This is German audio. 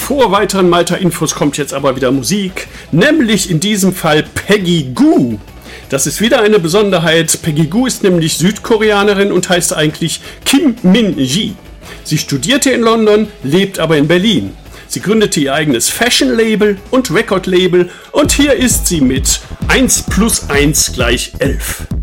vor weiteren Malta-Infos kommt jetzt aber wieder Musik, nämlich in diesem Fall Peggy Gou. Das ist wieder eine Besonderheit. Peggy Gou ist nämlich Südkoreanerin und heißt eigentlich Kim Min-ji. Sie studierte in London, lebt aber in Berlin. Sie gründete ihr eigenes Fashion-Label und Record-Label und hier ist sie mit 1 + 1 = 11.